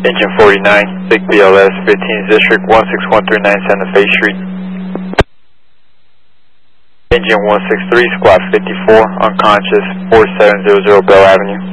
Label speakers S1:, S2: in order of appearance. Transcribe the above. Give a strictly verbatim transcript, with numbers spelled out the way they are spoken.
S1: Engine forty-nine, Big B L S, fifteenth District, one six one three nine Santa Fe Street. Engine one six three, Squad fifty-four, unconscious, four seven zero zero Bell Avenue.